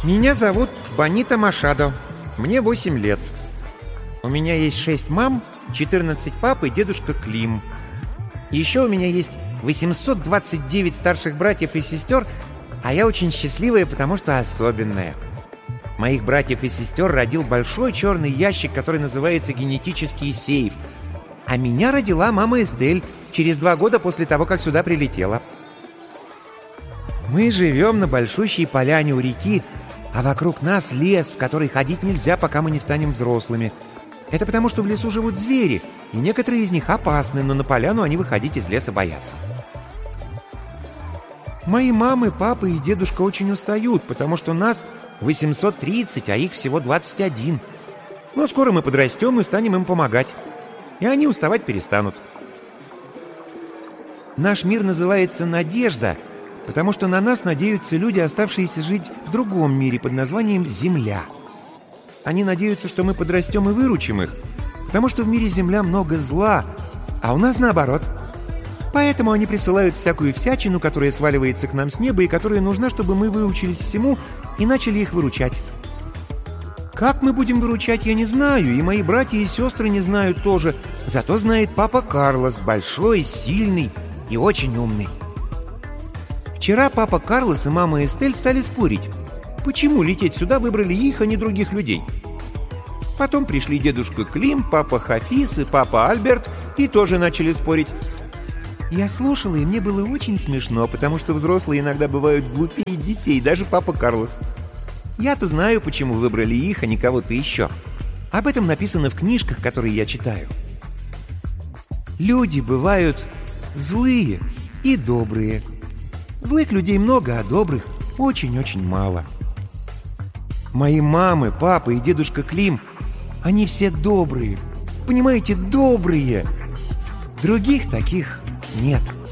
Меня зовут Бонита Машадо. Мне 8 лет. У меня есть 6 мам, 14 пап и дедушка Клим. Еще у меня есть 829 старших братьев и сестер, а я очень счастливая, потому что особенная. Моих братьев и сестер родил большой черный ящик, который называется генетический сейф. А меня родила мама Эстель через 2 года после того, как сюда прилетела. Мы живем на большущей поляне у реки, а вокруг нас лес, в который ходить нельзя, пока мы не станем взрослыми. Это потому, что в лесу живут звери, и некоторые из них опасны, но на поляну они выходить из леса боятся. Мои мамы, папа и дедушка очень устают, потому что нас 830, а их всего 21. Но скоро мы подрастем и станем им помогать, и они уставать перестанут. Наш мир называется «Надежда», потому что на нас надеются люди, оставшиеся жить в другом мире под названием Земля. Они надеются, что мы подрастем и выручим их, потому что в мире Земля много зла, а у нас наоборот. Поэтому они присылают всякую всячину, которая сваливается к нам с неба и которая нужна, чтобы мы выучились всему и начали их выручать. Как мы будем выручать, я не знаю, и мои братья и сестры не знают тоже. Зато знает папа Карлос, большой, сильный и очень умный. Вчера папа Карлос и мама Эстель стали спорить, почему лететь сюда выбрали их, а не других людей. Потом пришли дедушка Клим, папа Хафиз и папа Альберт и тоже начали спорить. Я слушала, и мне было очень смешно, потому что взрослые иногда бывают глупее детей, даже папа Карлос. Я-то знаю, почему выбрали их, а не кого-то еще. Об этом написано в книжках, которые я читаю. Люди бывают злые и добрые. Злых людей много, а добрых очень-очень мало. Мои мамы, папа и дедушка Клим, они все добрые. Понимаете, добрые. Других таких нет.